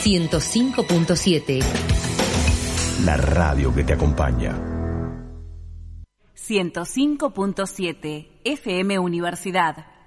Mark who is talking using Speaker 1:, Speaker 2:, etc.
Speaker 1: 105.7.
Speaker 2: La radio que te acompaña.
Speaker 3: 105.7 FM Universidad.